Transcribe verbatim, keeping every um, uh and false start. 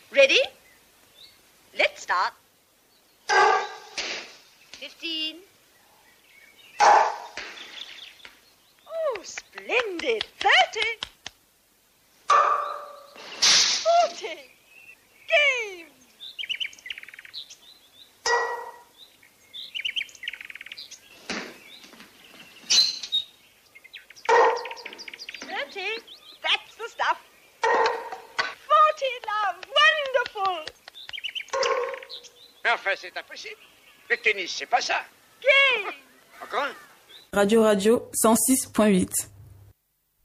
Ready? Let's start. Fifteen. Oh, splendid. Thirty. Forty. Game. Thirty. That's the stuff. Forty, love. Wonderful. Enfin, c'est impossible. Le tennis, c'est pas ça. Game. Encore un. Radio Radio cent six point huit.